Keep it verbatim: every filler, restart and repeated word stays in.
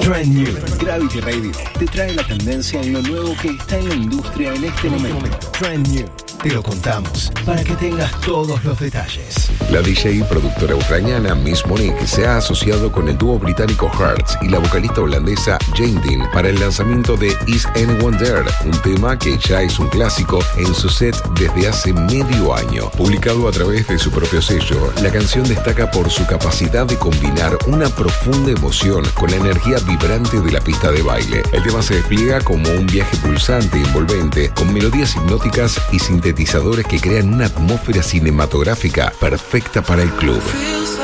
Trend New. Gravity Radio te trae la tendencia en lo nuevo que está en la industria en este momento. Trend New. Te lo contamos para que tengas todos los detalles. La D J y productora ucraniana Miss Monique se ha asociado con el dúo británico Hearts y la vocalista holandesa Jane Dean para el lanzamiento de Is Anyone There, un tema que ya es un clásico en su set desde hace medio año. Publicado a través de su propio sello, la canción destaca por su capacidad de combinar una profunda emoción con la energía vibrante de la pista de baile. El tema se despliega como un viaje pulsante e envolvente, con melodías hipnóticas y sintetizadores que crean una atmósfera cinematográfica perfecta para el club.